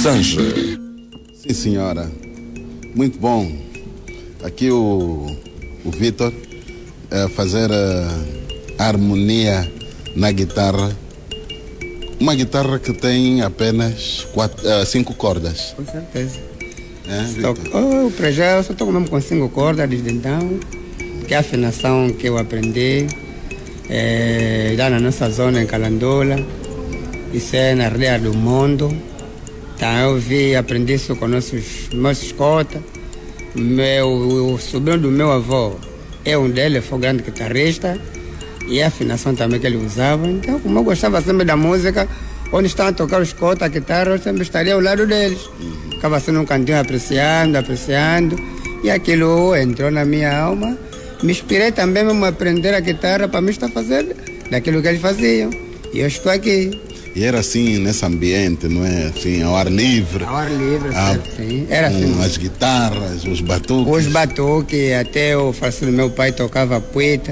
Sanche. Sim, senhora. Muito bom. Aqui o Vitor fazer a harmonia na guitarra. Uma guitarra que tem apenas 5 cordas. Com certeza. Vitor? Para já eu só estou mesmo com 5 cordas desde então, que é a afinação que eu aprendi lá na nossa zona em Calandola. Isso é na aldeia do Mundo. Então eu aprendi isso com meus escotas. O sobrinho do meu avô é um deles, foi um grande guitarrista. E a afinação também que ele usava. Então, como eu gostava sempre da música, onde estavam a tocar os escotas, a guitarra, eu sempre estaria ao lado deles. Ficava assim num cantinho apreciando. E aquilo entrou na minha alma. Me inspirei também mesmo a aprender a guitarra para me estar fazendo daquilo que eles faziam. E eu estou aqui. E era assim nesse ambiente, não é? Assim, ao ar livre. Ao ar livre, certo, sim. Era assim. As guitarras, os batuques. Os batuques, até o falecido meu pai tocava poeta.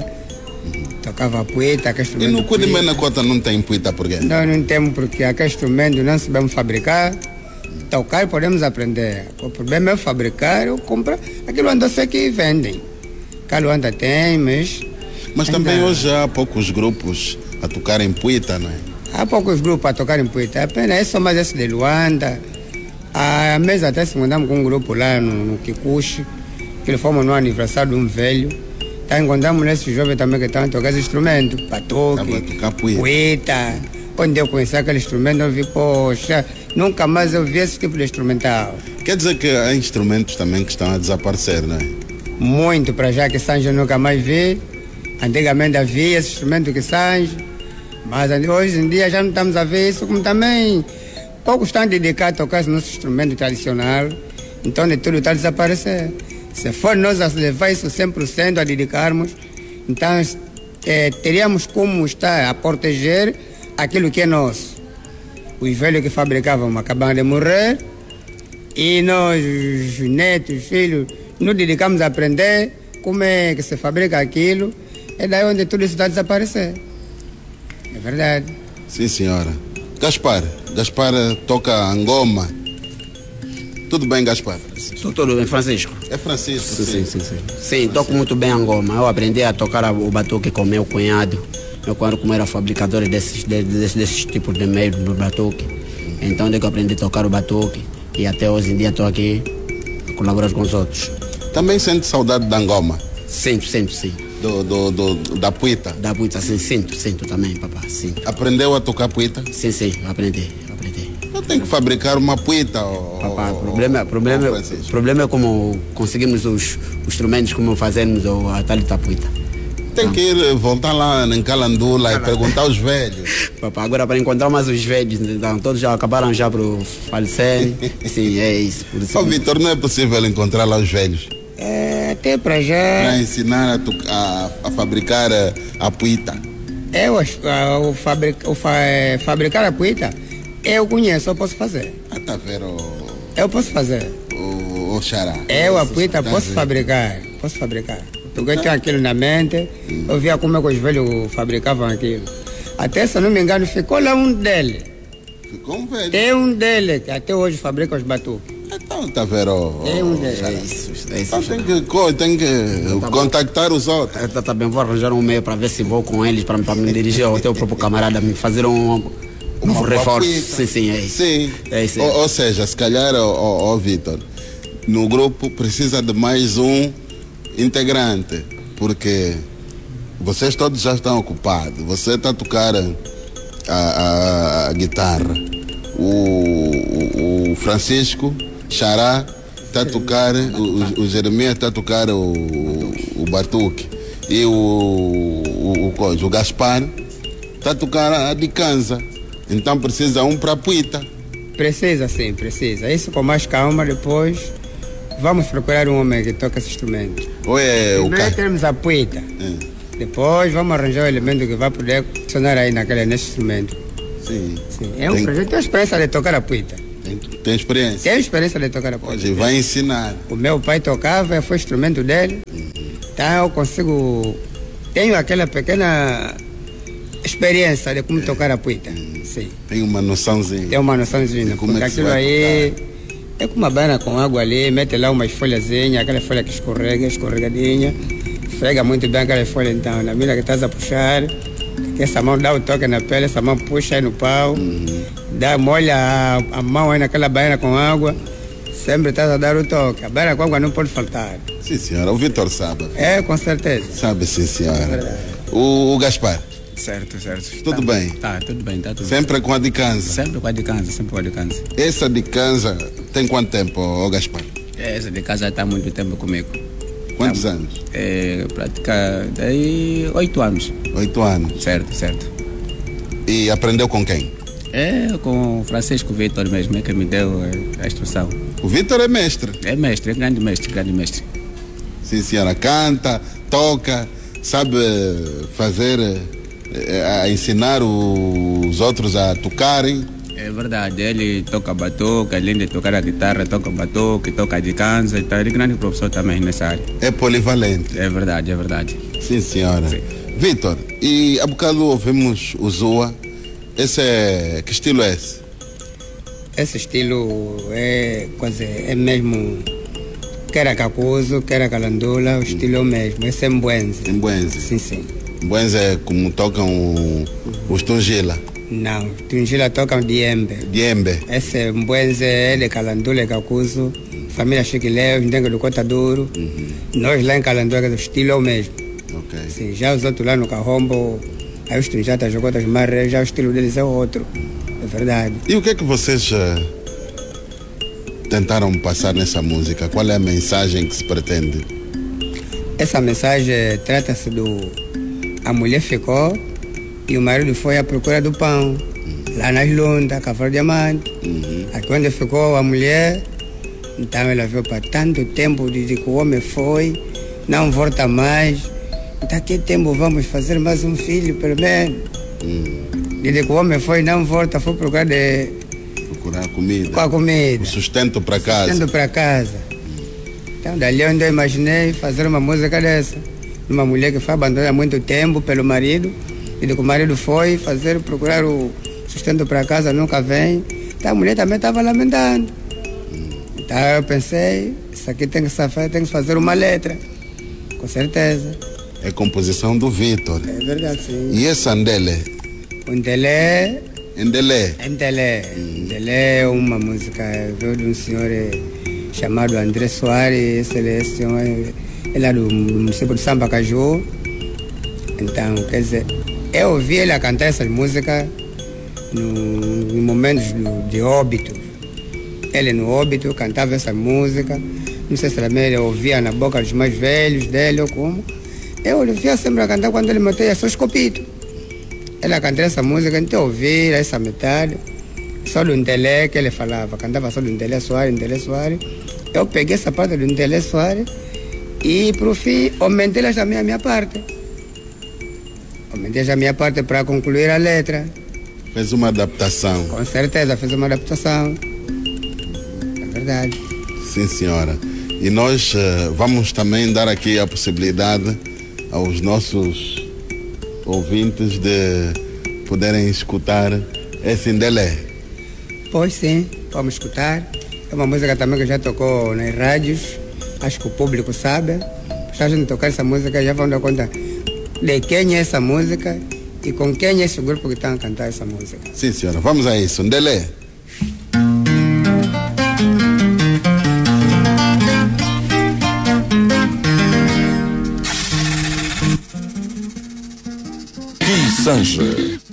E no Cudimena Cota não tem poeta por quê? Não temos porque aquele instrumento não sabemos fabricar. Tocar podemos aprender. O problema é fabricar ou comprar. Aquilo anda sei que vendem. Cada anda tem, mas também hoje há poucos grupos a tocarem poeta, não é? Há poucos grupos a tocarem poeta. Apenas é só mais esse de Luanda. Há meses até se mandamos com um grupo lá no Kikuchi, que ele fomos no aniversário de um velho. Tá, encontramos nesses jovens também que estavam a tocar esse instrumento. Batuque, poeta. Quando eu conheci aquele instrumento, eu vi, poxa, nunca mais eu vi esse tipo de instrumental. Quer dizer que há instrumentos também que estão a desaparecer, não é? Muito, para já que Sanjo nunca mais vi. Antigamente havia esse instrumento que Sanjo, mas hoje em dia já não estamos a ver isso, como também poucos estão dedicados a tocar esse nosso instrumento tradicional, então de tudo está a desaparecer. Se for nós a levar isso 100% a dedicarmos, então teríamos como estar a proteger aquilo que é nosso. Os velhos que fabricavam acabaram de morrer e nós, os netos, os filhos, nos dedicamos a aprender como é que se fabrica aquilo. É daí onde tudo isso está a desaparecer. É verdade. Sim, senhora. Gaspar toca angoma. Tudo bem, Gaspar? Tudo bem, Francisco. É Francisco, sim. Sim, toco muito bem angoma. Eu aprendi a tocar o batuque com meu cunhado. Meu cunhado, como era fabricador desses tipos de meio do batuque. Então, desde que eu aprendi a tocar o batuque, e até hoje em dia estou aqui a colaborar com os outros. Também sente saudade da angoma? Sinto, sim. Da poeta? Da poeta, sim, sinto também, papá, sim. Aprendeu a tocar poeta? Sim, aprendi. Eu tenho que fabricar uma poeta. Papá, o problema é como conseguimos os instrumentos, como fazemos a tal da poeta. Tem que ir voltar lá em Calandula e perguntar aos velhos. Papá, agora para encontrar mais os velhos, então, todos já acabaram já por falecer. Sim, é isso. Vitor, não é possível encontrar lá os velhos? Até para já. Para ensinar a fabricar a poeta. Fabricar a poeta, eu conheço, eu posso fazer. Tá vendo? Eu posso fazer. O xará. A poeta posso fabricar. Porque eu tenho aquilo na mente, eu via como é que os velhos fabricavam aquilo. Até, se não me engano, ficou lá um deles. Ficou um velho? Tem um deles que até hoje fabrica os batuques. Então, tá vendo? Tem um deles. É isso. Então tem que contactar os outros. Tá bem, vou arranjar um meio para ver se vou com eles, para me dirigir ao teu próprio camarada, me fazer um reforço. Sim, é isso. Sim. É isso. Ou seja, se calhar, Vitor, no grupo precisa de mais um integrante, porque vocês todos já estão ocupados. Você está a tocar a guitarra, o Francisco Xará está a tocar, o Jeremias está a tocar o batuque e o Gaspar está a tocar a dicanza. Então precisa um para a poeta. Precisa. Isso com mais calma depois. Vamos procurar um homem que toca esse instrumento. Primeiro temos a poeta. Depois vamos arranjar um elemento que vai poder funcionar aí nesse instrumento. Sim. É um projeto. Tenho experiência de tocar a poeta. Tem experiência? Tenho experiência de tocar a poeta. Hoje vai ensinar. O meu pai tocava, foi o instrumento dele. Então eu tenho aquela pequena experiência de como tocar a poeta. sim. Tem uma noçãozinha. Tem uma noçãozinha, Como porque é que se aquilo vai aí é como uma baiana com água ali, mete lá umas folhazinhas, aquela folha que escorregadinha, frega muito bem aquela folha então, na medida que estás a puxar, que essa mão dá o toque na pele, essa mão puxa aí no pau, molha a mão aí naquela baiana com água, sempre estás a dar o toque. A baiana com água não pode faltar. Sim, senhora. O Vitor sabe. É, com certeza. Sabe, sim, senhora. O Gaspar, Certo, certo. tudo bem? Tá, tudo bem, tá tudo Sempre com a de Canza. Sempre com a de Canza, sempre com a de Canza. Essa de Canza tem quanto tempo, o Gaspar? Essa de casa está há muito tempo comigo. Quantos anos? Prática daí 8 anos. 8 anos. Certo, certo. E aprendeu com quem? É com o Francisco Vitor mesmo, é que me deu a instrução. O Vitor é mestre. É mestre, é grande mestre, grande mestre. Sim, senhora. Canta, toca, sabe fazer, a ensinar os outros a tocarem. É verdade, ele toca batuque, além de tocar a guitarra, toca batuque, toca de canza, então ele é grande professor também nessa área. É polivalente. É verdade, é verdade. Sim, senhora. Sim. Vitor, e há bocado ouvimos o Zua. Que estilo é esse? Esse estilo é mesmo, quer a cacuzo, quer a calandula, o estilo é o mesmo, esse é Mbwenze. Mbwenze. Sim, sim. Mbwenze é como tocam os Tungila. Não, Tungila tocam diembe. Diembe. Esse é Mbwenze, ele é calandula, é cacuzo, família Chiquileu, Ndengue do Cota Duro. Nós lá em Calandula, o estilo é o mesmo. Ok. Sim, já os outros lá no Carrombo, aí os Tunjatas, Jogotas, Maré, já o estilo deles é outro. É verdade. E o que é que vocês tentaram passar nessa música? Qual é a mensagem que se pretende? Essa mensagem trata-se a mulher ficou e o marido foi à procura do pão. Lá nas Lundas, Cavalo Diamante. Aí quando ficou a mulher, então ela veio para tanto tempo, desde que o homem foi, não volta mais. Então que tempo vamos fazer mais um filho, pelo menos? Desde que o homem foi, não volta, foi procurar Procurar comida. com a comida. O sustento para casa. Indo para casa. Então, dali onde eu imaginei fazer uma música dessa. Uma mulher que foi abandonada há muito tempo pelo marido. E que o marido foi procurar o sustento para casa, nunca vem. Então, a mulher também estava lamentando. Então, eu pensei, isso aqui tem que fazer uma letra. Com certeza. É composição do Vitor. É verdade, sim. E esse Andele? O Ndelé. Endelé. Ndelé é uma música, veio de um senhor chamado André Soares, ele é do município de Samba Caju. Então, quer dizer, eu ouvi ele a cantar essas músicas em momentos de óbito. Ele no óbito cantava essa música, não sei se também ele ouvia na boca dos mais velhos dele ou como. Eu ouvia sempre a cantar quando ele meteu só escopito. Ele cantava essa música, então eu ouvi essa metade, só do Ndelé que ele falava, cantava só do Ndelé Soares. Eu peguei essa parte do Ndelé Soares e, por fim, aumentei também a minha parte. Aumentei a minha parte para concluir a letra. Fez uma adaptação. Com certeza, fez uma adaptação. É verdade. Sim, senhora. E nós vamos também dar aqui a possibilidade aos nossos ouvintes de poderem escutar esse Ndelé. Pois sim, vamos escutar. É uma música também que já tocou nas rádios. Acho que o público sabe. Se a gente tocar essa música, já vão dar conta de quem é essa música e com quem é esse grupo que está a cantar essa música. Sim, senhora. Vamos a isso. Ndelé. Kisanja.